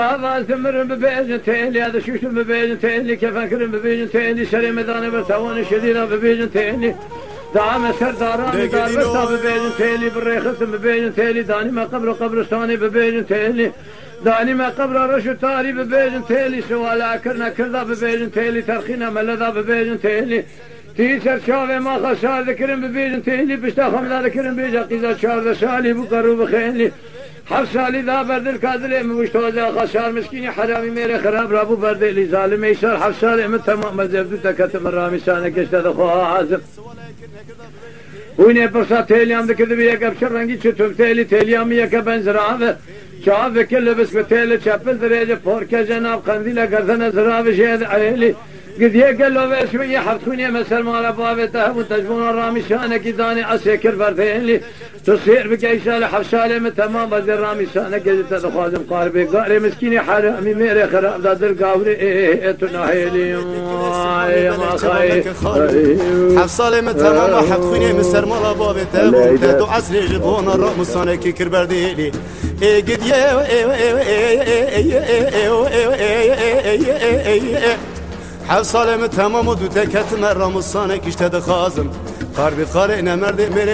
Zımırın bebeyazın tehli ya da şuşun bebeyazın tehli kefenkirin bebeyazın tehli şer'i medane bir tavanı şedira bebeyazın tehli dağme serdaran darbe bebeyazın tehli bir reyhatın bebeyazın tehli danime kabristani bebeyazın tehli danime kabra reşu tari bebeyazın tehli suala kırna kırda bebeyazın tehli terkine meleda bebeyazın tehli Tîser çave ma xasar dikirin bebeyazın tehli bişta hamla dikirin beyza qiza çarda şali bu karu bxeyli هر سالی دا بردل کادر مشتوزا خسار مسکینی حرامی میره خراب رابو بردلی ظالم ایشار هر سالی من تمام مزبدو تکتم رامیسانه کشته دخواه حاضر وینه پرسا تیلیام دکرده بی یک ابشر رنگی چطور تیلیامی یک بنزرابه چااب وکل بس به تیل چپل دریجه پورکه جناب قندیل گردن زرابه شید عیلی قد يقلوا باسمي حفظوني مثل ما ربابته وتجبون الرامشانه كداني اسكر بردينلي تصير بكيسال حفصالي من تمام بدر رامشانه قد تدخازم قاربي قاري مسكيني حرامي ميري خراب داد القاوري تناهيلي يا ما خاي حفصالي من تمام حفظوني مثل ما ربابته وتدو عسري جبون الرامشانه كيكر بردينلي قد حفصالي من تمام ودو تكتم الرامشانه كيشتد خازم قاربي قاري نمرد